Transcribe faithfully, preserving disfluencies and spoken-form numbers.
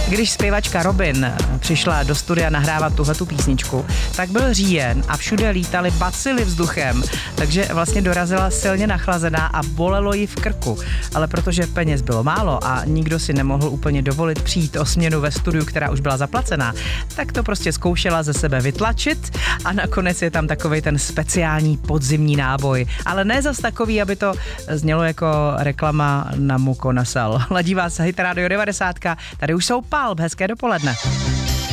Když zpěvačka Robin přišla do studia nahrávat tuhletu písničku, tak byl říjen a všude lítaly bacily vzduchem, takže vlastně dorazila silně nachlazená a bolelo ji v krku. Ale protože peněz bylo málo a nikdo si nemohl úplně dovolit přijít o směnu ve studiu, která už byla zaplacená, tak to prostě zkoušela ze sebe vytlačit a nakonec je tam takovej ten speciální podzimní náboj. Ale ne zas takový, aby to znělo jako reklama na Mukonasal. Ladí vás Hit Radio devadesát, tady už jsou Palp, hezké dopoledne.